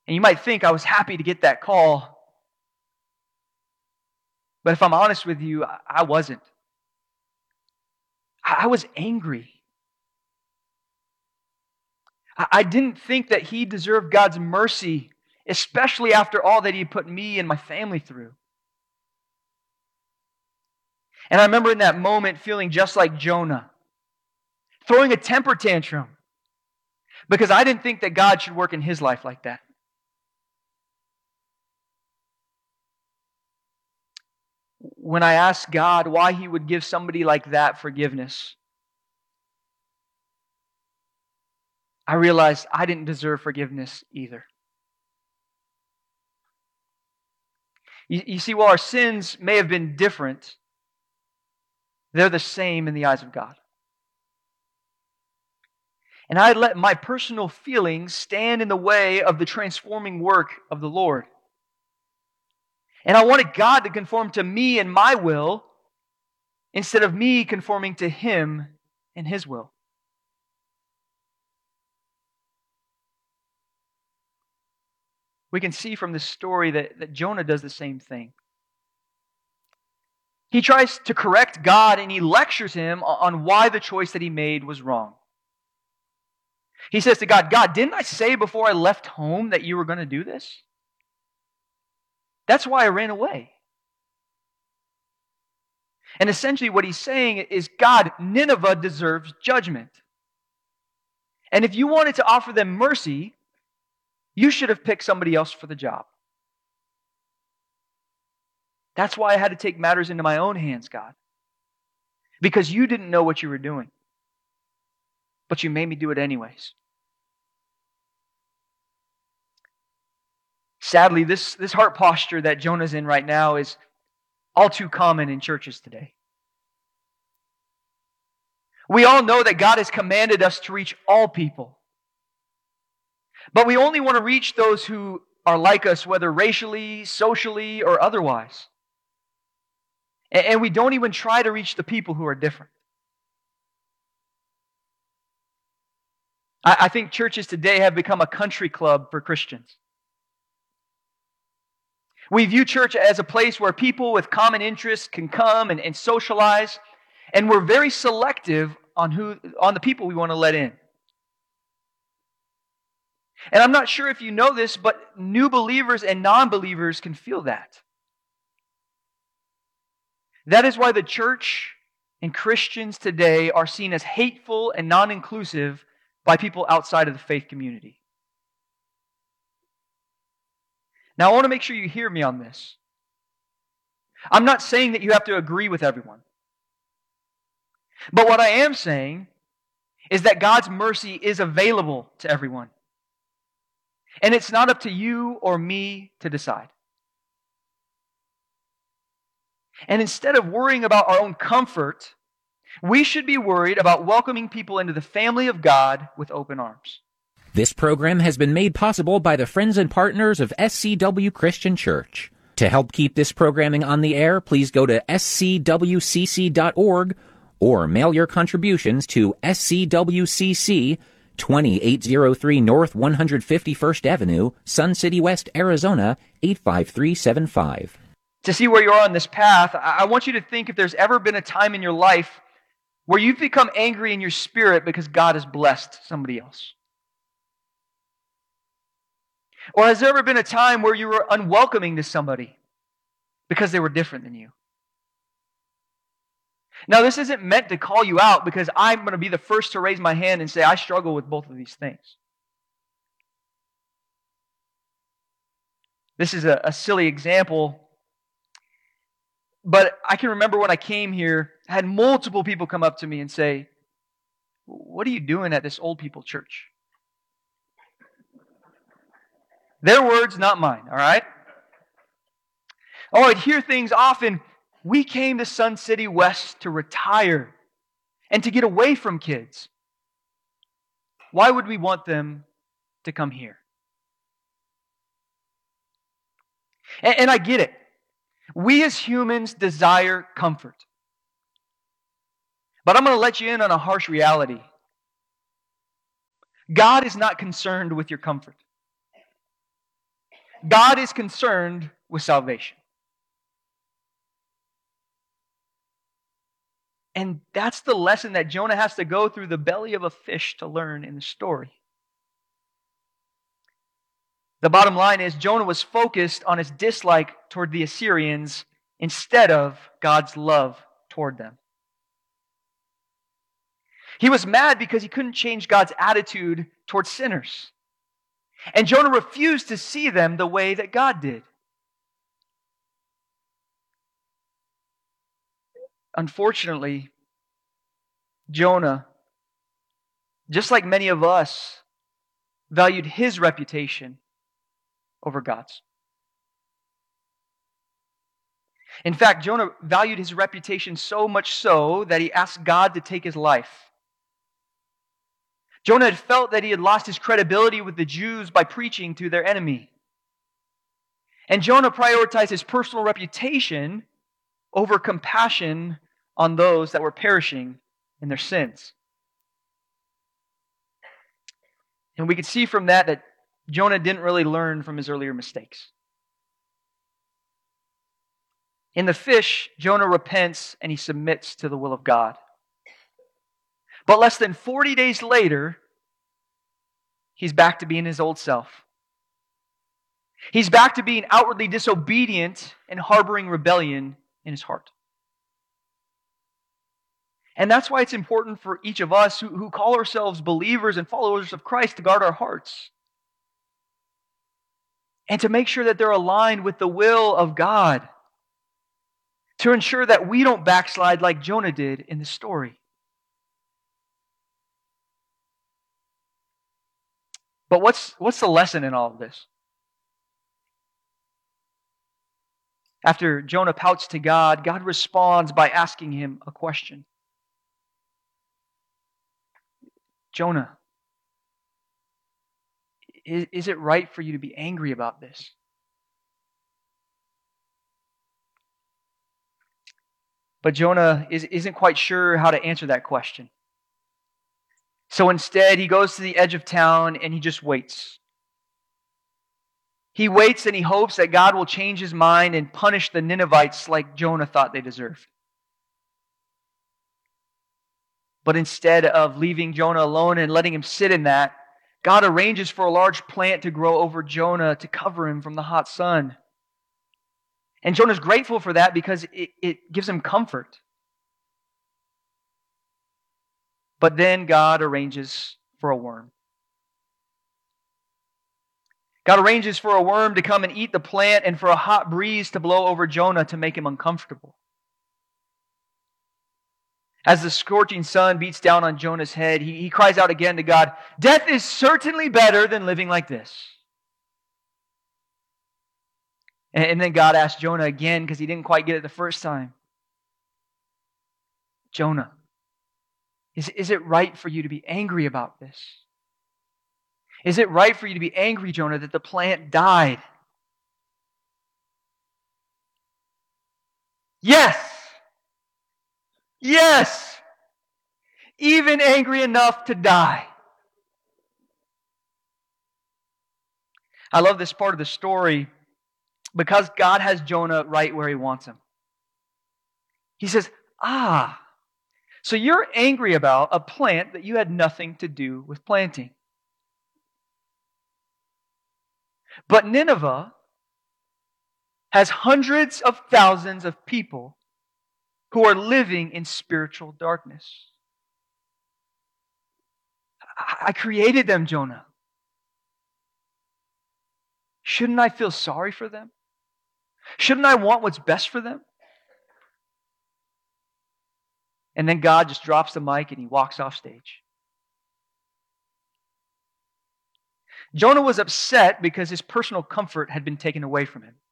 And you might think I was happy to get that call, but if I'm honest with you, I wasn't. I was angry. I didn't think that he deserved God's mercy, especially after all that he put me and my family through. And I remember in that moment feeling just like Jonah, throwing a temper tantrum, because I didn't think that God should work in his life like that. When I asked God why he would give somebody like that forgiveness, I realized I didn't deserve forgiveness either. You see, while our sins may have been different, they're the same in the eyes of God. And I let my personal feelings stand in the way of the transforming work of the Lord. And I wanted God to conform to me and my will instead of me conforming to Him and His will. We can see from this story that Jonah does the same thing. He tries to correct God and he lectures him on why the choice that he made was wrong. He says to God, God, didn't I say before I left home that you were going to do this? That's why I ran away. And essentially what he's saying is, God, Nineveh deserves judgment. And if you wanted to offer them mercy, you should have picked somebody else for the job. That's why I had to take matters into my own hands, God. Because you didn't know what you were doing. But you made me do it anyways. Sadly, this heart posture that Jonah's in right now is all too common in churches today. We all know that God has commanded us to reach all people. But we only want to reach those who are like us, whether racially, socially, or otherwise. And we don't even try to reach the people who are different. I think churches today have become a country club for Christians. We view church as a place where people with common interests can come and socialize, and we're very selective on the people we want to let in. And I'm not sure if you know this, but new believers and non-believers can feel that. That is why the church and Christians today are seen as hateful and non-inclusive by people outside of the faith community. Now, I want to make sure you hear me on this. I'm not saying that you have to agree with everyone. But what I am saying is that God's mercy is available to everyone. And it's not up to you or me to decide. And instead of worrying about our own comfort, we should be worried about welcoming people into the family of God with open arms. This program has been made possible by the friends and partners of SCW Christian Church. To help keep this programming on the air, please go to scwcc.org or mail your contributions to SCWCC, 2803 North 151st Avenue, Sun City West, Arizona, 85375. To see where you are on this path, I want you to think if there's ever been a time in your life where you've become angry in your spirit because God has blessed somebody else. Or has there ever been a time where you were unwelcoming to somebody because they were different than you? Now, this isn't meant to call you out, because I'm going to be the first to raise my hand and say I struggle with both of these things. This is a silly example, but I can remember when I came here, I had multiple people come up to me and say, "What are you doing at this old people church?" Their words, not mine, all right? Oh, I'd hear things often. We came to Sun City West to retire and to get away from kids. Why would we want them to come here? And I get it. We as humans desire comfort. But I'm going to let you in on a harsh reality. God is not concerned with your comfort. God is concerned with salvation. And that's the lesson that Jonah has to go through the belly of a fish to learn in the story. The bottom line is Jonah was focused on his dislike toward the Assyrians instead of God's love toward them. He was mad because he couldn't change God's attitude toward sinners. And Jonah refused to see them the way that God did. Unfortunately, Jonah, just like many of us, valued his reputation over God's. In fact, Jonah valued his reputation so much so that he asked God to take his life. Jonah had felt that he had lost his credibility with the Jews by preaching to their enemy. And Jonah prioritized his personal reputation over compassion on those that were perishing in their sins. And we could see from that Jonah didn't really learn from his earlier mistakes. In the fish, Jonah repents and he submits to the will of God. But less than 40 days later, he's back to being his old self. He's back to being outwardly disobedient and harboring rebellion in his heart. And that's why it's important for each of us who call ourselves believers and followers of Christ to guard our hearts. And to make sure that they're aligned with the will of God. To ensure that we don't backslide like Jonah did in the story. But what's the lesson in all of this? After Jonah pouts to God, God responds by asking him a question. Jonah, is it right for you to be angry about this? But Jonah isn't quite sure how to answer that question. So instead, he goes to the edge of town and he just waits. He waits and he hopes that God will change his mind and punish the Ninevites like Jonah thought they deserved. But instead of leaving Jonah alone and letting him sit in that, God arranges for a large plant to grow over Jonah to cover him from the hot sun. And Jonah's grateful for that because it gives him comfort. But then God arranges for a worm. God arranges for a worm to come and eat the plant and for a hot breeze to blow over Jonah to make him uncomfortable. As the scorching sun beats down on Jonah's head, he cries out again to God, "Death is certainly better than living like this." And then God asked Jonah again because he didn't quite get it the first time. Jonah, is it right for you to be angry about this? Is it right for you to be angry, Jonah, that the plant died? Yes! Yes! Even angry enough to die. I love this part of the story because God has Jonah right where he wants him. He says, so you're angry about a plant that you had nothing to do with planting. But Nineveh has hundreds of thousands of people who are living in spiritual darkness. I created them, Jonah. Shouldn't I feel sorry for them? Shouldn't I want what's best for them? And then God just drops the mic and he walks off stage. Jonah was upset because his personal comfort had been taken away from him.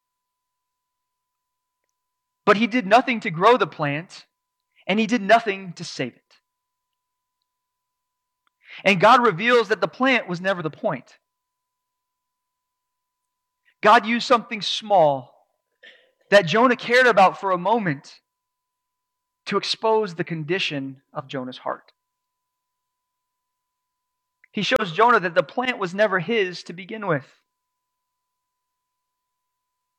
But he did nothing to grow the plant, and he did nothing to save it. And God reveals that the plant was never the point. God used something small that Jonah cared about for a moment to expose the condition of Jonah's heart. He shows Jonah that the plant was never his to begin with.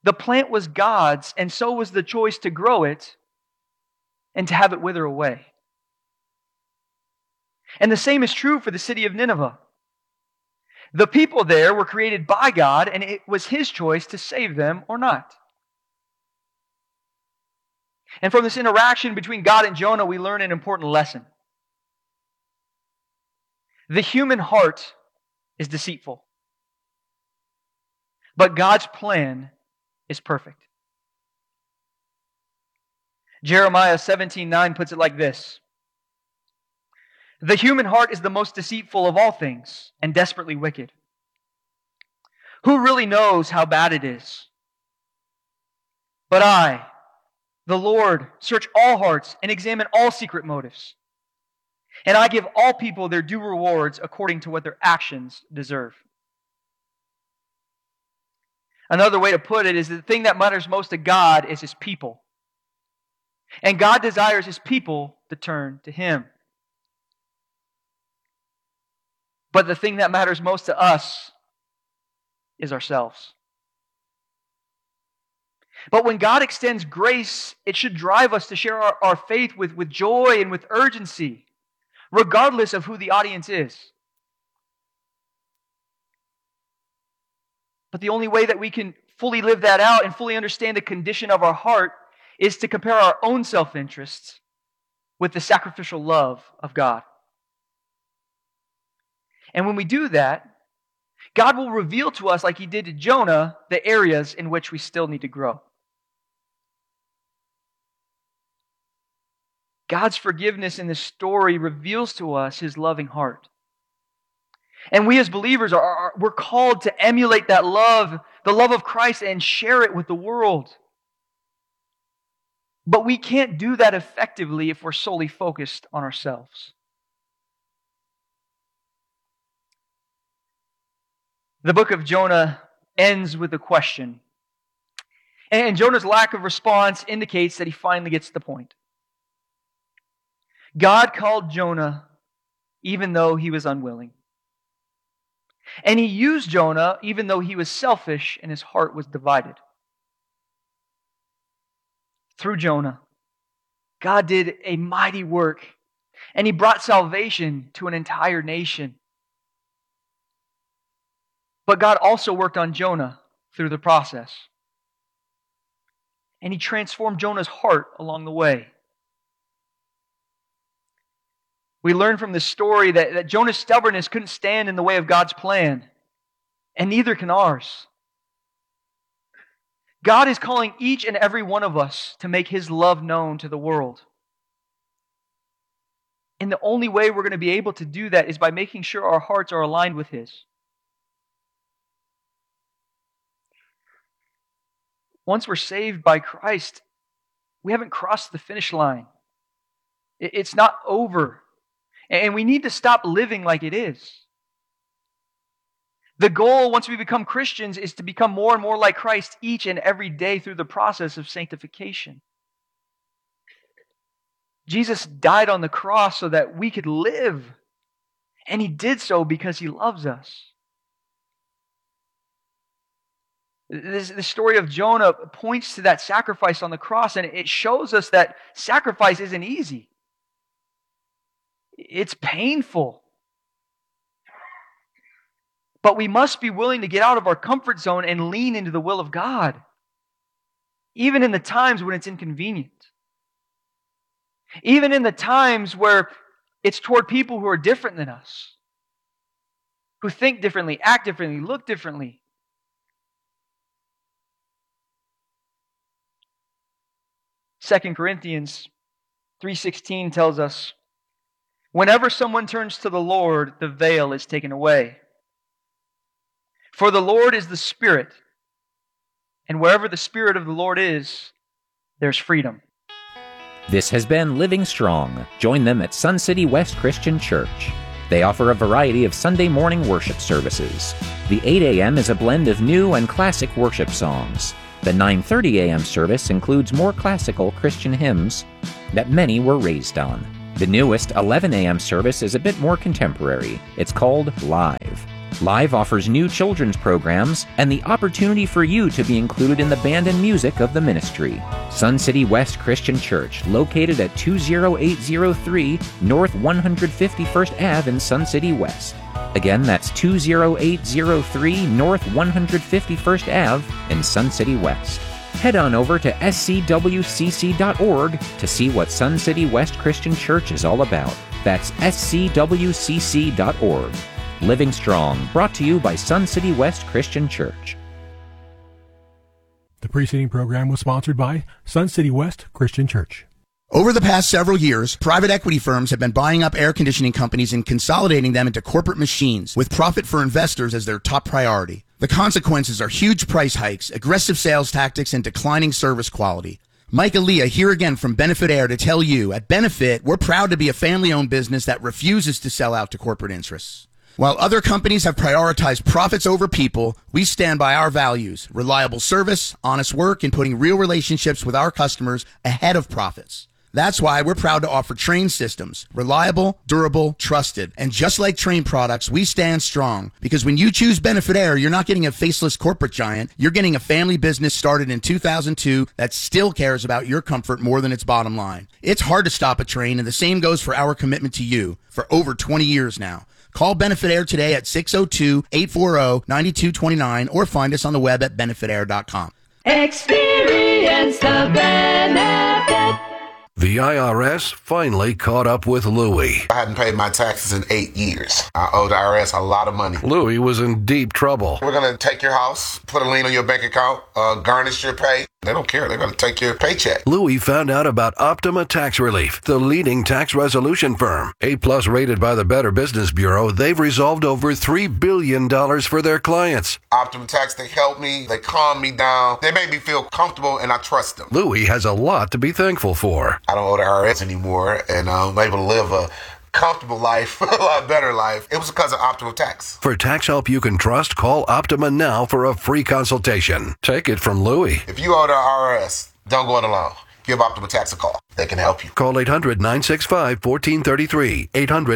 The plant was God's, and so was the choice to grow it and to have it wither away. And the same is true for the city of Nineveh. The people there were created by God, and it was His choice to save them or not. And from this interaction between God and Jonah, we learn an important lesson. The human heart is deceitful, but God's plan is perfect. Jeremiah 17:9 puts it like this: the human heart is the most deceitful of all things and desperately wicked. Who really knows how bad it is? But I, the Lord, search all hearts and examine all secret motives. And I give all people their due rewards according to what their actions deserve. Another way to put it is the thing that matters most to God is His people. And God desires His people to turn to Him. But the thing that matters most to us is ourselves. But when God extends grace, it should drive us to share our faith with joy and with urgency, regardless of who the audience is. But the only way that we can fully live that out and fully understand the condition of our heart is to compare our own self-interests with the sacrificial love of God. And when we do that, God will reveal to us, like He did to Jonah, the areas in which we still need to grow. God's forgiveness in this story reveals to us His loving heart. And we as believers we're called to emulate that love, the love of Christ, and share it with the world. But we can't do that effectively if we're solely focused on ourselves. The book of Jonah ends with a question. And Jonah's lack of response indicates that he finally gets to the point. God called Jonah even though he was unwilling. And He used Jonah even though he was selfish and his heart was divided. Through Jonah, God did a mighty work, and He brought salvation to an entire nation. But God also worked on Jonah through the process. And He transformed Jonah's heart along the way. We learn from this story that Jonah's stubbornness couldn't stand in the way of God's plan, and neither can ours. God is calling each and every one of us to make His love known to the world. And the only way we're going to be able to do that is by making sure our hearts are aligned with His. Once we're saved by Christ, we haven't crossed the finish line. It's not over. And we need to stop living like it is. The goal, once we become Christians, is to become more and more like Christ each and every day through the process of sanctification. Jesus died on the cross so that we could live. And He did so because He loves us. The story of Jonah points to that sacrifice on the cross, and it shows us that sacrifice isn't easy. It's painful. But we must be willing to get out of our comfort zone and lean into the will of God, even in the times when it's inconvenient. Even in the times where it's toward people who are different than us, who think differently, act differently, look differently. 2 Corinthians 3:16 tells us, whenever someone turns to the Lord, the veil is taken away. For the Lord is the Spirit, and wherever the Spirit of the Lord is, there's freedom. This has been Living Strong. Join them at Sun City West Christian Church. They offer a variety of Sunday morning worship services. The 8 a.m. is a blend of new and classic worship songs. The 9:30 a.m. service includes more classical Christian hymns that many were raised on. The newest 11 a.m. service is a bit more contemporary. It's called Live. Live offers new children's programs and the opportunity for you to be included in the band and music of the ministry. Sun City West Christian Church, located at 20803 North 151st Ave in Sun City West. Again, that's 20803 North 151st Ave in Sun City West. Head on over to scwcc.org to see what Sun City West Christian Church is all about. That's scwcc.org. Living Strong, brought to you by Sun City West Christian Church. The preceding program was sponsored by Sun City West Christian Church. Over the past several years, private equity firms have been buying up air conditioning companies and consolidating them into corporate machines, with profit for investors as their top priority. The consequences are huge price hikes, aggressive sales tactics, and declining service quality. Mike Aaliyah here again from Benefit Air to tell you, at Benefit, we're proud to be a family-owned business that refuses to sell out to corporate interests. While other companies have prioritized profits over people, we stand by our values: reliable service, honest work, and putting real relationships with our customers ahead of profits. That's why we're proud to offer Trane systems. Reliable, durable, trusted. And just like Trane products, we stand strong. Because when you choose Benefit Air, you're not getting a faceless corporate giant. You're getting a family business started in 2002 that still cares about your comfort more than its bottom line. It's hard to stop a Trane, and the same goes for our commitment to you for over 20 years now. Call Benefit Air today at 602-840-9229 or find us on the web at benefitair.com. Experience the benefit. The IRS finally caught up with Louie. I hadn't paid my taxes in 8 years. I owe the IRS a lot of money. Louie was in deep trouble. We're going to take your house, put a lien on your bank account, garnish your pay. They don't care. They're going to take your paycheck. Louie found out about Optima Tax Relief, the leading tax resolution firm. A+ rated by the Better Business Bureau, they've resolved over $3 billion for their clients. Optima Tax, they help me. They calm me down. They make me feel comfortable, and I trust them. Louie has a lot to be thankful for. I don't owe the IRS anymore, and I'm able to live a comfortable life, a lot better life. It was because of Optima Tax. For tax help you can trust, call Optima now for a free consultation. Take it from Louie. If you owe the IRS, don't go it alone. Give Optima Tax a call. They can help you. Call 800-965-1433.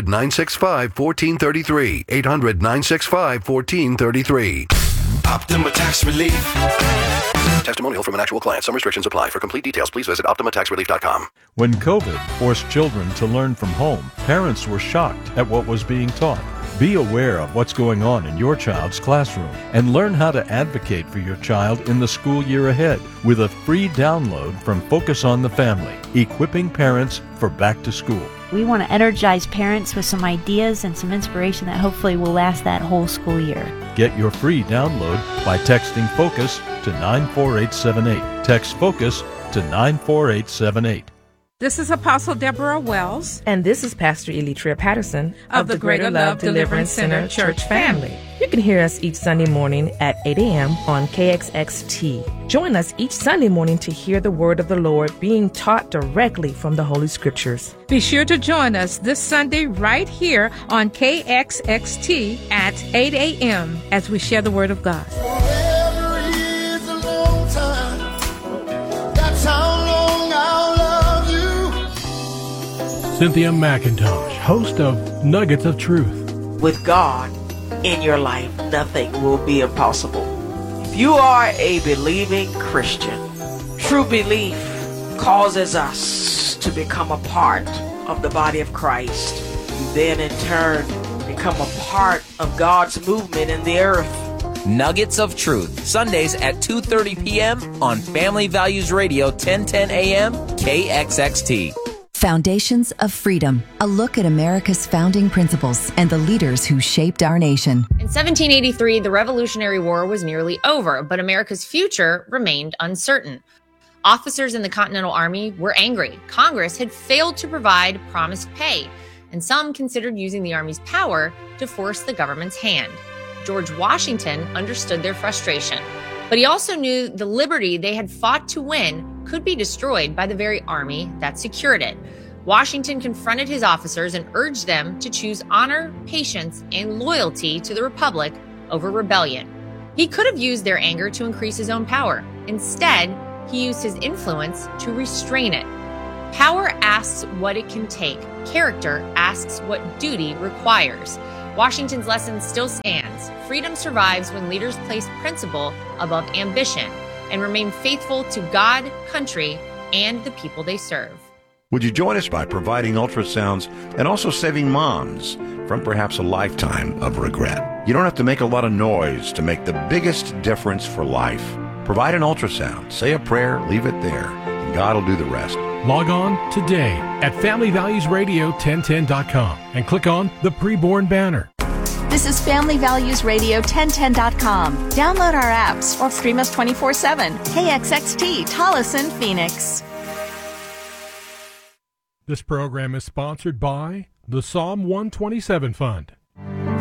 800-965-1433. 800-965-1433. Optima Tax Relief. Testimonial from an actual client. Some restrictions apply. For complete details, please visit OptimaTaxRelief.com. When COVID forced children to learn from home, parents were shocked at what was being taught. Be aware of what's going on in your child's classroom and learn how to advocate for your child in the school year ahead with a free download from Focus on the Family, equipping parents for back to school. We want to energize parents with some ideas and some inspiration that hopefully will last that whole school year. Get your free download by texting FOCUS to 94878. Text FOCUS to 94878. This is Apostle Deborah Wells. And this is Pastor Elitria Patterson of the Greater Love Deliverance Center Church family. You can hear us each Sunday morning at 8 a.m. on KXXT. Join us each Sunday morning to hear the word of the Lord being taught directly from the Holy Scriptures. Be sure to join us this Sunday right here on KXXT at 8 a.m. as we share the word of God. Forever is a long time. That's how long I'll love you. Cynthia McIntosh, host of Nuggets of Truth. With God in your life, nothing will be impossible. If you are a believing Christian, true belief causes us to become a part of the body of Christ. You then in turn become a part of God's movement in the earth. Nuggets of Truth, Sundays at 2:30 p.m. on Family Values Radio, 1010 a.m. KXXT. Foundations of Freedom, a look at America's founding principles and the leaders who shaped our nation. In 1783, the Revolutionary War was nearly over, but America's future remained uncertain. Officers in the Continental Army were angry. Congress had failed to provide promised pay, and some considered using the Army's power to force the government's hand. George Washington understood their frustration, but he also knew the liberty they had fought to win could be destroyed by the very army that secured it. Washington confronted his officers and urged them to choose honor, patience, and loyalty to the Republic over rebellion. He could have used their anger to increase his own power. Instead, he used his influence to restrain it. Power asks what it can take. Character asks what duty requires. Washington's lesson still stands. Freedom survives when leaders place principle above ambition and remain faithful to God, country, and the people they serve. Would you join us by providing ultrasounds and also saving moms from perhaps a lifetime of regret? You don't have to make a lot of noise to make the biggest difference for life. Provide an ultrasound, say a prayer, leave it there, and God will do the rest. Log on today at FamilyValuesRadio1010.com and click on the preborn banner. This is FamilyValuesRadio1010.com. Download our apps or stream us 24/7. KXXT, Tolleson, Phoenix. This program is sponsored by the Psalm 127 Fund.